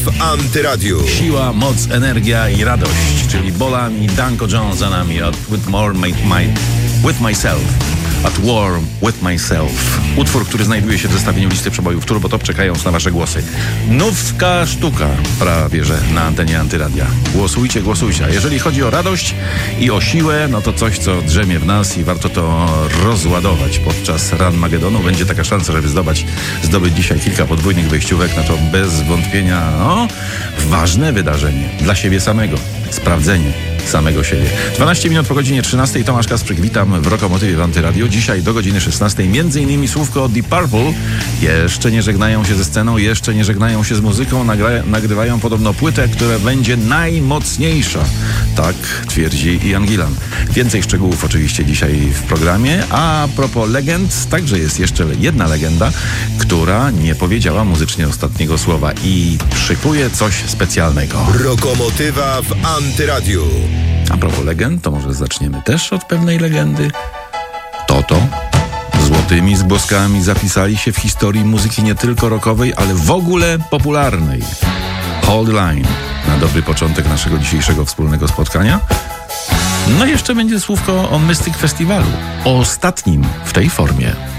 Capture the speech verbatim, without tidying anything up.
W Antyradiu. Siła, moc, energia i radość, czyli Bolan i Danko Jones za nami od With More my, my, With Myself. At War With Myself. Utwór, który znajduje się w zestawieniu listy przebojów Turbo Top, czekając na wasze głosy. Nówka sztuka, prawie że na antenie Antyradia. Głosujcie, głosujcie. A jeżeli chodzi o radość i o siłę, no to coś, co drzemie w nas i warto to rozładować podczas Run Magedonu. Będzie taka szansa, żeby zdobyć, zdobyć dzisiaj kilka podwójnych wejściówek na to bez wątpienia, no, ważne wydarzenie dla siebie samego. Sprawdzenie samego siebie. dwanaście minut po godzinie trzynastej. Tomasz Kasprzyk, witam w Rokomotywie w Antyradiu. Dzisiaj do godziny szesnastej między innymi słówko Deep Purple. Jeszcze nie żegnają się ze sceną, jeszcze nie żegnają się z muzyką. Nagra- nagrywają podobno płytę, która będzie najmocniejsza. Tak twierdzi Ian Gillan. Więcej szczegółów oczywiście dzisiaj w programie. A propos legend, także jest jeszcze jedna legenda, która nie powiedziała muzycznie ostatniego słowa i szykuje coś specjalnego. Rokomotywa w Antyradiu. A propos legend, to może zaczniemy też od pewnej legendy. Toto złotymi zgłoskami zapisali się w historii muzyki nie tylko rockowej, ale w ogóle popularnej. Hold the Line na dobry początek naszego dzisiejszego wspólnego spotkania. No i jeszcze będzie słówko o Mystic Festiwalu, o ostatnim w tej formie.